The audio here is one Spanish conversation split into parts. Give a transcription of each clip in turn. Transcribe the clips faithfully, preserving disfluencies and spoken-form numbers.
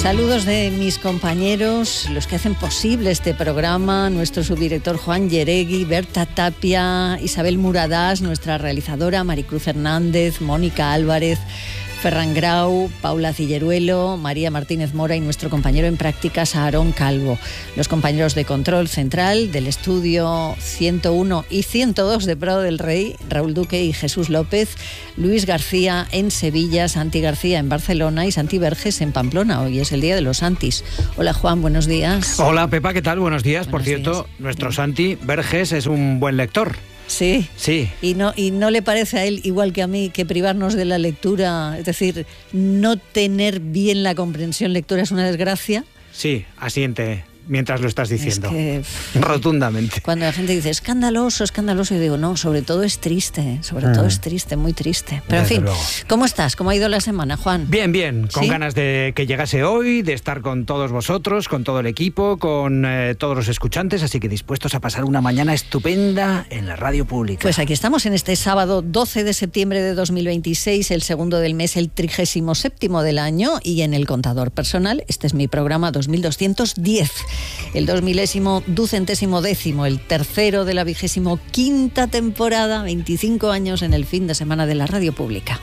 Saludos de mis compañeros, los que hacen posible este programa, nuestro subdirector Juan Yeregui, Berta Tapia, Isabel Muradas, nuestra realizadora Maricruz Hernández, Mónica Álvarez, Ferran Grau, Paula Cilleruelo, María Martínez Mora y nuestro compañero en prácticas Aarón Calvo. Los compañeros de control central del estudio ciento uno y ciento dos de Prado del Rey, Raúl Duque y Jesús López, Luis García en Sevilla, Santi García en Barcelona y Santi Verges en Pamplona. Hoy es el día de los Santis. Hola Juan, buenos días. Hola Pepa, ¿qué tal? Buenos días. Buenos Por cierto, días. Nuestro Santi Verges es un buen lector. Sí. Sí. Y no, y no le parece a él, igual que a mí, que privarnos de la lectura, es decir, no tener bien la comprensión lectora es una desgracia. Sí, asiente mientras lo estás diciendo. Es que, rotundamente. Cuando la gente dice escandaloso, escandaloso, yo digo, no, sobre todo es triste, sobre mm. todo es triste, muy triste. Pero Desde en fin, luego. ¿Cómo estás? ¿Cómo ha ido la semana, Juan? Bien, bien, con ¿Sí? ganas de que llegase hoy, de estar con todos vosotros, con todo el equipo, con eh, todos los escuchantes, así que dispuestos a pasar una mañana estupenda en la radio pública. Pues aquí estamos en este sábado doce de septiembre de dos mil veintiséis, el segundo del mes, el trigésimo séptimo del año, y en el contador personal, este es mi programa dos mil doscientos diez, el dos mil ducentésimo décimo, el tercero de la vigésimo quinta temporada, veinticinco años en el fin de semana de la radio pública.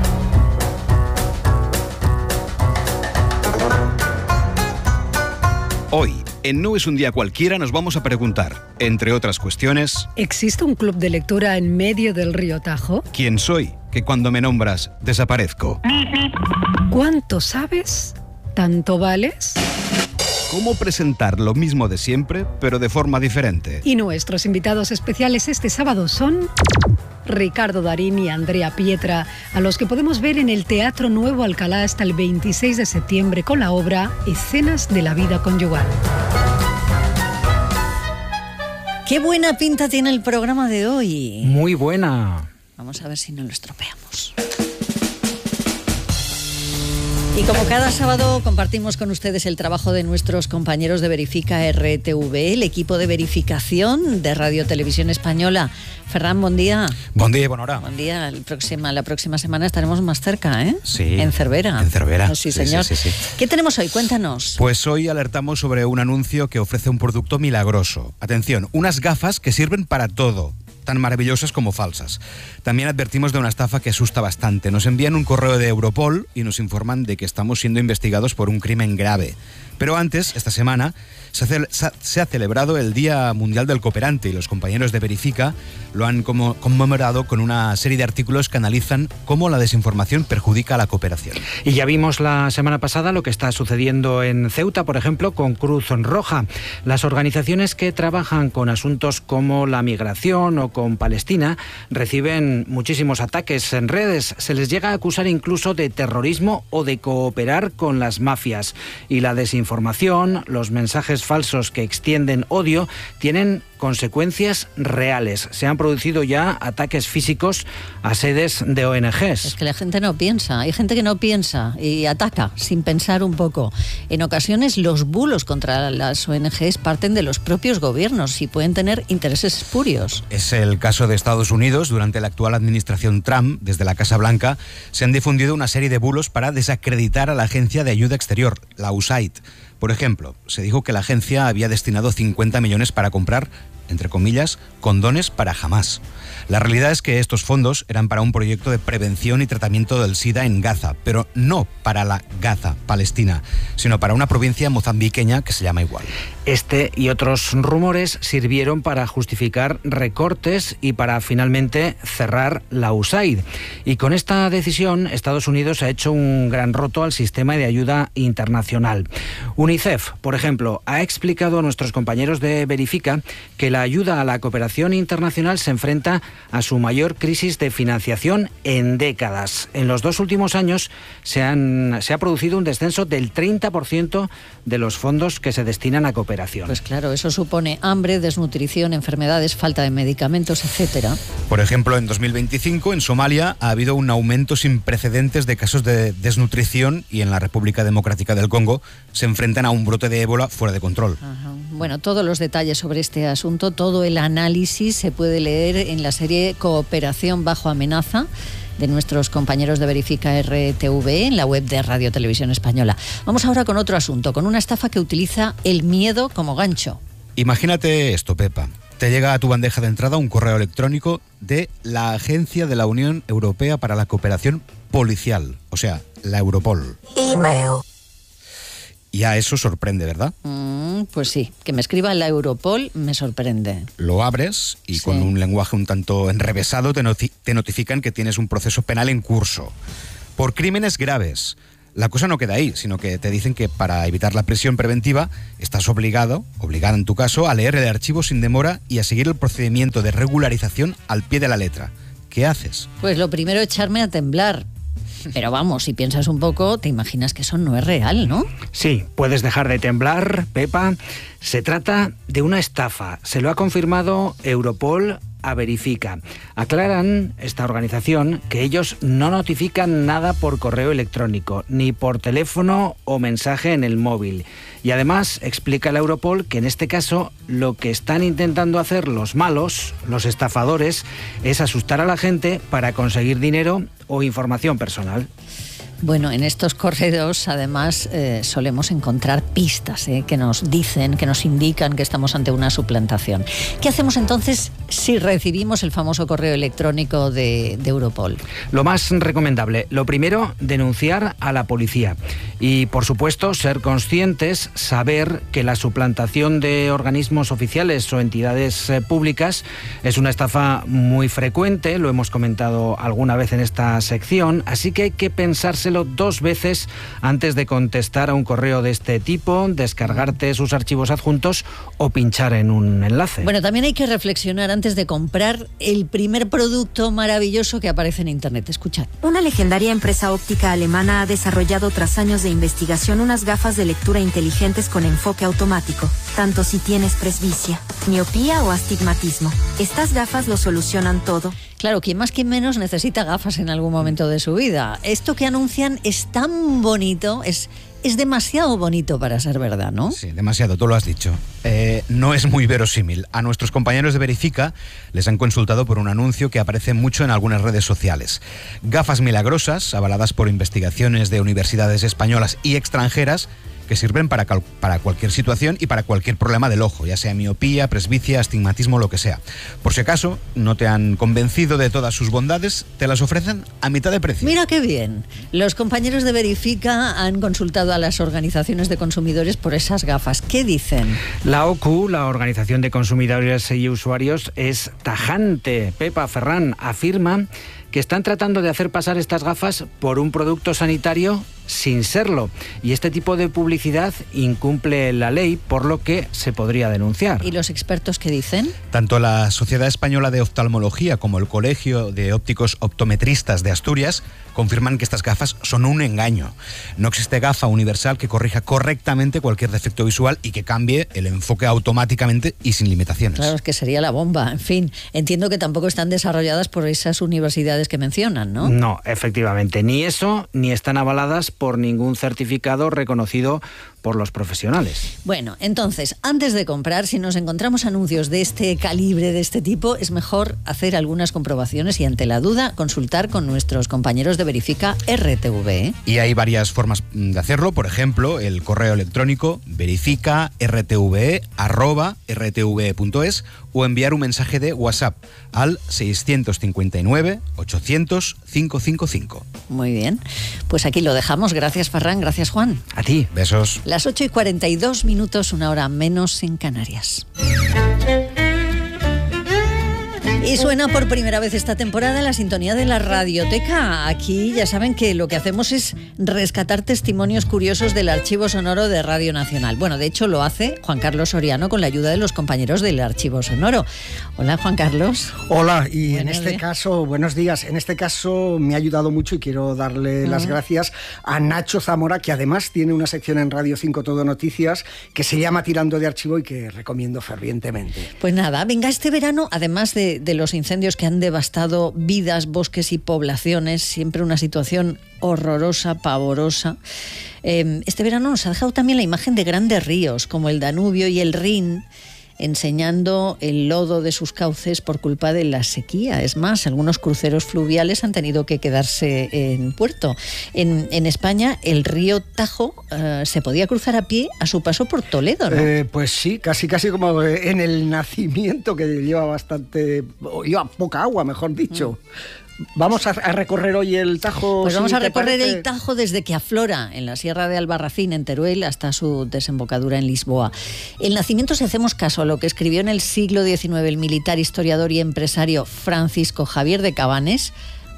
Hoy, en No es un día cualquiera, nos vamos a preguntar, entre otras cuestiones, ¿existe un club de lectura en medio del río Tajo? ¿quién soy? Que cuando me nombras, desaparezco. ¿Cuánto sabes? ¿Tanto vales? ¿Cómo presentar lo mismo de siempre, pero de forma diferente? Y nuestros invitados especiales este sábado son Ricardo Darín y Andrea Pietra, a los que podemos ver en el Teatro Nuevo Alcalá hasta el veintiséis de septiembre con la obra Escenas de la vida conyugal. ¡Qué buena pinta tiene el programa de hoy! Muy buena. Vamos a ver si no lo estropeamos. Y como cada sábado compartimos con ustedes el trabajo de nuestros compañeros de Verifica R T V, el equipo de verificación de Radio Televisión Española. Ferran, buen día. Buen día y buena hora. Buen día. El próxima, la próxima semana estaremos más cerca, ¿eh? Sí. En Cervera. En Cervera. Sí, señor. Sí, sí, sí. ¿Qué tenemos hoy? Cuéntanos. Pues hoy alertamos sobre un anuncio que ofrece un producto milagroso. Atención, unas gafas que sirven para todo, tan maravillosas como falsas. También advertimos de una estafa que asusta bastante. Nos envían un correo de Europol y nos informan de que estamos siendo investigados por un crimen grave. Pero antes, esta semana, se ha, ce- se ha celebrado el Día Mundial del Cooperante y los compañeros de Verifica lo han como conmemorado con una serie de artículos que analizan cómo la desinformación perjudica a la cooperación. Y ya vimos la semana pasada lo que está sucediendo en Ceuta, por ejemplo, con Cruz Roja. Las organizaciones que trabajan con asuntos como la migración o con Palestina reciben muchísimos ataques en redes. Se les llega a acusar incluso de terrorismo o de cooperar con las mafias. Y la desinformación, los mensajes falsos que extienden odio, tienen consecuencias reales. Se han producido ya ataques físicos a sedes de O N Ges. Es que la gente no piensa, hay gente que no piensa y ataca sin pensar un poco. En ocasiones los bulos contra las O N Ges parten de los propios gobiernos y pueden tener intereses espurios. Es el caso de Estados Unidos. Durante la actual administración Trump, desde la Casa Blanca, se han difundido una serie de bulos para desacreditar a la Agencia de Ayuda Exterior, la U S A I D. Por ejemplo, se dijo que la agencia había destinado cincuenta millones para comprar, entre comillas, condones para Hamás. La realidad es que estos fondos eran para un proyecto de prevención y tratamiento del SIDA en Gaza, pero no para la Gaza, Palestina, sino para una provincia mozambiqueña que se llama igual. Este y otros rumores sirvieron para justificar recortes y para finalmente cerrar la U S A I D. Y con esta decisión, Estados Unidos ha hecho un gran roto al sistema de ayuda internacional. UNICEF, por ejemplo, ha explicado a nuestros compañeros de Verifica que la ayuda a la cooperación internacional se enfrenta a su mayor crisis de financiación en décadas. En los dos últimos años se, han, se ha producido un descenso del treinta por ciento de los fondos que se destinan a cooperación. Pues claro, eso supone hambre, desnutrición, enfermedades, falta de medicamentos, etcétera. Por ejemplo, en dos mil veinticinco en Somalia ha habido un aumento sin precedentes de casos de desnutrición y en la República Democrática del Congo se enfrentan a un brote de ébola fuera de control. Ajá. Bueno, todos los detalles sobre este asunto, todo el análisis se puede leer en la serie Cooperación bajo amenaza, de nuestros compañeros de Verifica R T V en la web de Radio Televisión Española. Vamos ahora con otro asunto, con una estafa que utiliza el miedo como gancho. Imagínate esto, Pepa. Te llega a tu bandeja de entrada un correo electrónico de la Agencia de la Unión Europea para la Cooperación Policial, o sea, la Europol. Email. Ya eso sorprende, ¿verdad? Mm, pues sí, que me escriba la Europol me sorprende. Lo abres y Sí. con un lenguaje un tanto enrevesado te, noti- te notifican que tienes un proceso penal en curso por crímenes graves. La cosa no queda ahí, sino que te dicen que para evitar la prisión preventiva estás obligado, obligada en tu caso, a leer el archivo sin demora y a seguir el procedimiento de regularización al pie de la letra. ¿Qué haces? Pues lo primero, echarme a temblar. Pero vamos, si piensas un poco, te imaginas que eso no es real, ¿no? Sí, puedes dejar de temblar, Pepa. Se trata de una estafa. Se lo ha confirmado Europol a Verifica. Aclaran, esta organización, que ellos no notifican nada por correo electrónico, ni por teléfono o mensaje en el móvil. Y además explica la Europol que en este caso lo que están intentando hacer los malos, los estafadores, es asustar a la gente para conseguir dinero o información personal. Bueno, en estos correos además eh, solemos encontrar pistas eh, que nos dicen, que nos indican que estamos ante una suplantación. ¿Qué hacemos entonces si recibimos el famoso correo electrónico de, de Europol? Lo más recomendable, lo primero, denunciar a la policía. Y, por supuesto, ser conscientes, saber que la suplantación de organismos oficiales o entidades eh, públicas es una estafa muy frecuente, lo hemos comentado alguna vez en esta sección, así que hay que pensarse dos veces antes de contestar a un correo de este tipo, descargarte sus archivos adjuntos o pinchar en un enlace. Bueno, también hay que reflexionar antes de comprar el primer producto maravilloso que aparece en Internet. Escuchad. Una legendaria empresa óptica alemana ha desarrollado tras años de investigación unas gafas de lectura inteligentes con enfoque automático, tanto si tienes presbicia, miopía o astigmatismo. Estas gafas lo solucionan todo. Claro, quien más quien menos necesita gafas en algún momento de su vida. Esto que anuncian es tan bonito, es, es demasiado bonito para ser verdad, ¿no? Sí, demasiado, tú lo has dicho. Eh, no es muy verosímil. A nuestros compañeros de Verifica les han consultado por un anuncio que aparece mucho en algunas redes sociales. Gafas milagrosas, avaladas por investigaciones de universidades españolas y extranjeras, que sirven para, cal- para cualquier situación y para cualquier problema del ojo, ya sea miopía, presbicia, astigmatismo, lo que sea. Por si acaso no te han convencido de todas sus bondades, te las ofrecen a mitad de precio. Mira qué bien. Los compañeros de Verifica han consultado a las organizaciones de consumidores por esas gafas. ¿Qué dicen? La O C U, la Organización de Consumidores y Usuarios, es tajante. Pepa Ferrán afirma que están tratando de hacer pasar estas gafas por un producto sanitario sin serlo. Y este tipo de publicidad incumple la ley, por lo que se podría denunciar. ¿Y los expertos qué dicen? Tanto la Sociedad Española de Oftalmología como el Colegio de Ópticos Optometristas de Asturias confirman que estas gafas son un engaño. No existe gafa universal que corrija correctamente cualquier defecto visual y que cambie el enfoque automáticamente y sin limitaciones. Claro, es que sería la bomba. En fin, entiendo que tampoco están desarrolladas por esas universidades que mencionan, ¿no? No, efectivamente. Ni eso, ni están avaladas por ningún certificado reconocido por los profesionales. Bueno, entonces, antes de comprar, si nos encontramos anuncios de este calibre, de este tipo, es mejor hacer algunas comprobaciones y, ante la duda, consultar con nuestros compañeros de Verifica R T V. ¿eh? Y hay varias formas de hacerlo, por ejemplo, el correo electrónico verifica r t v e arroba r t v e punto es o enviar un mensaje de WhatsApp al seiscientos cincuenta y nueve ochocientos cinco cinco cinco. Muy bien, pues aquí lo dejamos. Gracias, Ferran, gracias, Juan. A ti. Besos. Las ocho y cuarenta y dos minutos, una hora menos en Canarias. Y suena por primera vez esta temporada la sintonía de la Radioteca. Aquí ya saben que lo que hacemos es rescatar testimonios curiosos del archivo sonoro de Radio Nacional. Bueno, de hecho lo hace Juan Carlos Soriano con la ayuda de los compañeros del archivo sonoro. Hola, Juan Carlos. Hola, y Buenos en este días. caso, buenos días, en este caso me ha ayudado mucho y quiero darle Mm. las gracias a Nacho Zamora, que además tiene una sección en Radio cinco Todo Noticias que se llama Tirando de Archivo y que recomiendo fervientemente. Pues nada, venga, este verano, además de, de los incendios que han devastado vidas, bosques y poblaciones, siempre una situación horrorosa, pavorosa, eh, este verano nos ha dejado también la imagen de grandes ríos como el Danubio y el Rin, enseñando el lodo de sus cauces por culpa de la sequía. Es más, algunos cruceros fluviales han tenido que quedarse en puerto. En, en España, el río Tajo eh, se podía cruzar a pie a su paso por Toledo, ¿no? Eh, pues sí, casi casi como en el nacimiento, que lleva bastante, lleva poca agua, mejor dicho. Mm. Vamos a, a recorrer hoy el Tajo. Pues vamos si a recorrer parece. el Tajo desde que aflora en la Sierra de Albarracín, en Teruel, hasta su desembocadura en Lisboa. El nacimiento, si hacemos caso a lo que escribió en el siglo diecinueve el militar, historiador y empresario Francisco Javier de Cabanes,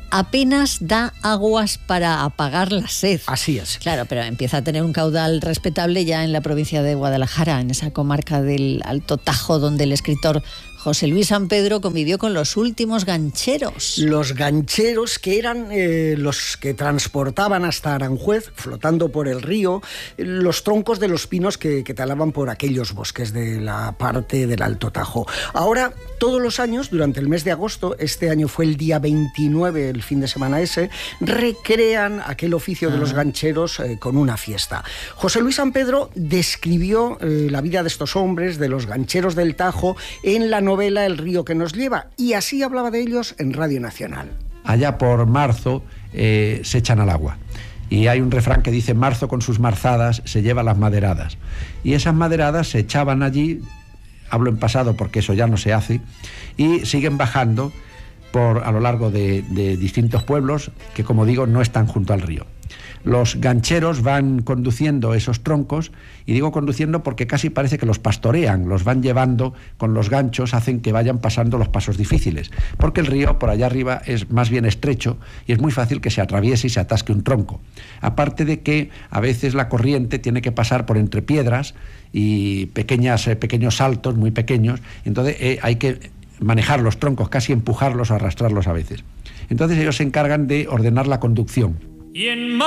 apenas da aguas para apagar la sed. Así es. Claro, pero empieza a tener un caudal respetable ya en la provincia de Guadalajara, en esa comarca del Alto Tajo, donde el escritor José Luis San Pedro convivió con los últimos gancheros. Los gancheros, que eran eh, los que transportaban hasta Aranjuez, flotando por el río, los troncos de los pinos que, que talaban por aquellos bosques de la parte del Alto Tajo. Ahora, todos los años, durante el mes de agosto, este año fue el día veintinueve, el fin de semana ese, recrean aquel oficio de los gancheros eh, con una fiesta. José Luis San Pedro describió eh, la vida de estos hombres, de los gancheros del Tajo, en la novela El río que nos lleva, y así hablaba de ellos en Radio Nacional. Allá por marzo eh, se echan al agua. Y hay un refrán que dice: marzo con sus marzadas se lleva las maderadas. Y esas maderadas se echaban allí, hablo en pasado porque eso ya no se hace, y siguen bajando por, a lo largo de, de distintos pueblos que, como digo, no están junto al río. Los gancheros van conduciendo esos troncos, y digo conduciendo porque casi parece que los pastorean, los van llevando con los ganchos, hacen que vayan pasando los pasos difíciles, porque el río por allá arriba es más bien estrecho y es muy fácil que se atraviese y se atasque un tronco. Aparte de que a veces la corriente tiene que pasar por entre piedras y pequeñas, eh, pequeños saltos muy pequeños, entonces eh, hay que manejar los troncos, casi empujarlos o arrastrarlos a veces. Entonces ellos se encargan de ordenar la conducción. Y en